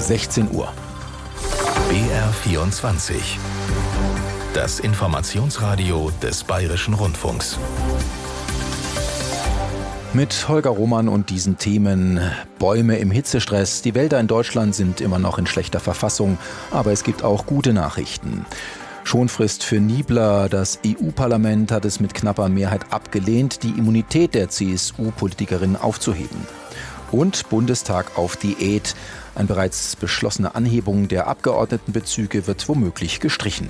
16 Uhr. BR24. Das Informationsradio des Bayerischen Rundfunks. Mit Holger Roman und diesen Themen: Bäume im Hitzestress. Die Wälder in Deutschland sind immer noch in schlechter Verfassung, aber es gibt auch gute Nachrichten. Schonfrist für Niebler. Das EU-Parlament hat es mit knapper Mehrheit abgelehnt, die Immunität der CSU-Politikerin aufzuheben. Und Bundestag auf Diät. Eine bereits beschlossene Anhebung der Abgeordnetenbezüge wird womöglich gestrichen.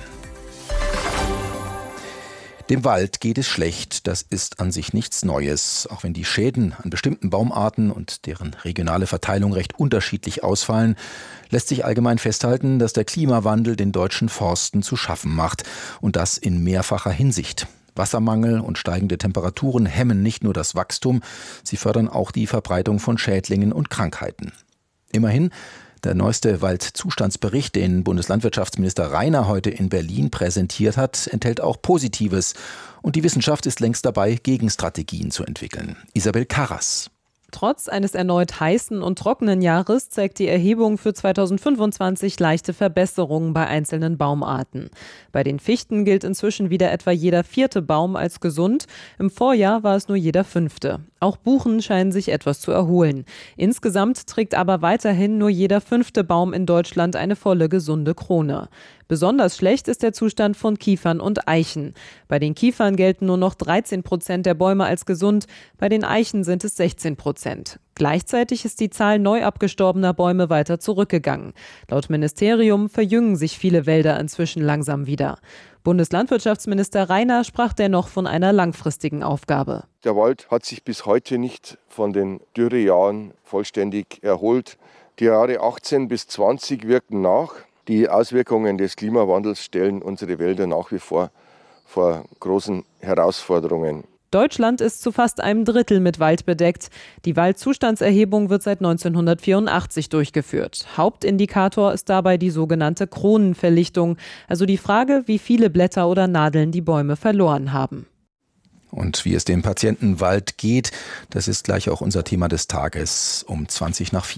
Dem Wald geht es schlecht, das ist an sich nichts Neues. Auch wenn die Schäden an bestimmten Baumarten und deren regionale Verteilung recht unterschiedlich ausfallen, lässt sich allgemein festhalten, dass der Klimawandel den deutschen Forsten zu schaffen macht. Und das in mehrfacher Hinsicht. Wassermangel und steigende Temperaturen hemmen nicht nur das Wachstum, sie fördern auch die Verbreitung von Schädlingen und Krankheiten. Immerhin, der neueste Waldzustandsbericht, den Bundeslandwirtschaftsminister Rainer heute in Berlin präsentiert hat, enthält auch Positives. Und die Wissenschaft ist längst dabei, Gegenstrategien zu entwickeln. Isabel Karras. Trotz eines erneut heißen und trockenen Jahres zeigt die Erhebung für 2025 leichte Verbesserungen bei einzelnen Baumarten. Bei den Fichten gilt inzwischen wieder etwa jeder 4. Baum als gesund. Im Vorjahr war es nur jeder 5. Auch Buchen scheinen sich etwas zu erholen. Insgesamt trägt aber weiterhin nur jeder 5. Baum in Deutschland eine volle gesunde Krone. Besonders schlecht ist der Zustand von Kiefern und Eichen. Bei den Kiefern gelten nur noch 13% der Bäume als gesund, bei den Eichen sind es 16%. Gleichzeitig ist die Zahl neu abgestorbener Bäume weiter zurückgegangen. Laut Ministerium verjüngen sich viele Wälder inzwischen langsam wieder. Bundeslandwirtschaftsminister Rainer sprach dennoch von einer langfristigen Aufgabe. Der Wald hat sich bis heute nicht von den Dürrejahren vollständig erholt. Die Jahre 18 bis 20 wirken nach. Die Auswirkungen des Klimawandels stellen unsere Wälder nach wie vor großen Herausforderungen. Deutschland ist zu fast einem Drittel mit Wald bedeckt. Die Waldzustandserhebung wird seit 1984 durchgeführt. Hauptindikator ist dabei die sogenannte Kronenverlichtung, also die Frage, wie viele Blätter oder Nadeln die Bäume verloren haben. Und wie es dem Patientenwald geht, das ist gleich auch unser Thema des Tages um 4:20.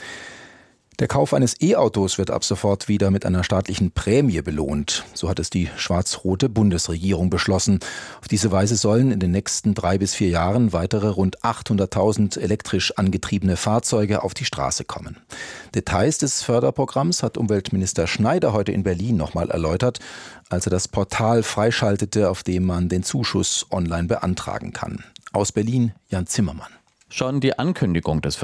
Der Kauf eines E-Autos wird ab sofort wieder mit einer staatlichen Prämie belohnt. So hat es die schwarz-rote Bundesregierung beschlossen. Auf diese Weise sollen in den nächsten 3 bis 4 Jahren weitere rund 800.000 elektrisch angetriebene Fahrzeuge auf die Straße kommen. Details des Förderprogramms hat Umweltminister Schneider heute in Berlin nochmal erläutert, als er das Portal freischaltete, auf dem man den Zuschuss online beantragen kann. Aus Berlin, Jan Zimmermann. Schon die Ankündigung des